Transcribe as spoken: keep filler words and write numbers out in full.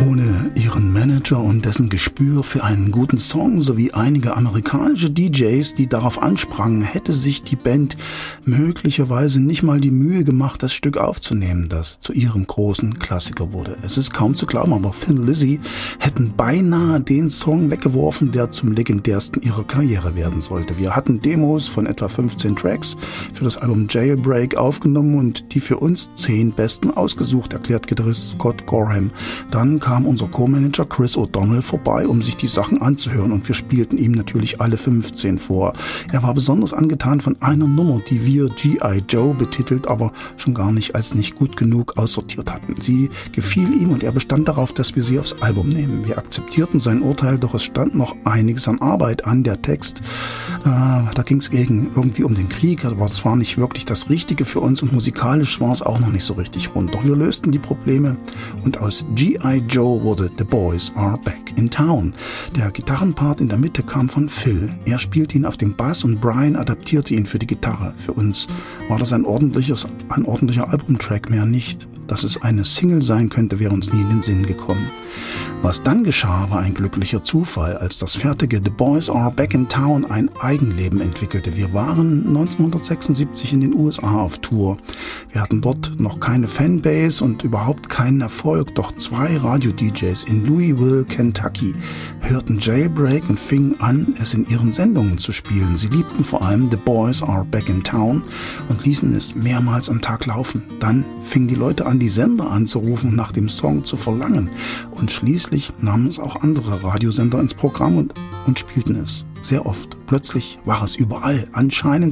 Ohne ihren Manager und dessen Gespür für einen guten Song sowie einige amerikanische D Js, die darauf ansprangen, hätte sich die Band möglicherweise nicht mal die Mühe gemacht, das Stück aufzunehmen, das zu ihrem großen Klassiker wurde. Es ist kaum zu glauben, aber Thin Lizzy hätten beinahe den Song weggeworfen, der zum legendärsten ihrer Karriere werden sollte. Wir hatten Demos von etwa fünfzehn Tracks für das Album Jailbreak aufgenommen und die für uns zehn besten ausgesucht, erklärt Gitarrist Scott Gorham. Dann kam unser Co-Manager Chris O'Donnell vorbei, um sich die Sachen anzuhören, und wir spielten ihm natürlich alle fünfzehn vor. Er war besonders angetan von einer Nummer, die wir G I Joe betitelt, aber schon gar nicht als nicht gut genug aussortiert hatten. Sie gefiel ihm und er bestand darauf, dass wir sie aufs Album nehmen. Wir akzeptierten sein Urteil, doch es stand noch einiges an Arbeit an. Der Text, äh, da ging es irgendwie um den Krieg, aber es war nicht wirklich das Richtige für uns und musikalisch war es auch noch nicht so richtig rund. Doch wir lösten die Probleme und aus G I Joe wurde The Boys Are Back in Town. Der Gitarrenpart in der Mitte kam von Phil. Er spielte ihn auf dem Bass und Brian adaptierte ihn für die Gitarre. Für uns war das ein ordentliches, ein ordentlicher Albumtrack, mehr nicht. Dass es eine Single sein könnte, wäre uns nie in den Sinn gekommen. Was dann geschah, war ein glücklicher Zufall, als das fertige The Boys Are Back in Town ein Eigenleben entwickelte. Wir waren neunzehnhundertsechsundsiebzig in den U S A auf Tour. Wir hatten dort noch keine Fanbase und überhaupt keinen Erfolg, doch zwei Radio-D Js in Louisville, Kentucky hörten Jailbreak und fingen an, es in ihren Sendungen zu spielen. Sie liebten vor allem The Boys Are Back in Town und ließen es mehrmals am Tag laufen. Dann fingen die Leute an, die Sender anzurufen und nach dem Song zu verlangen. Und schließlich nahmen es auch andere Radiosender ins Programm und, und spielten es. Sehr oft. Plötzlich war es überall. Anscheinend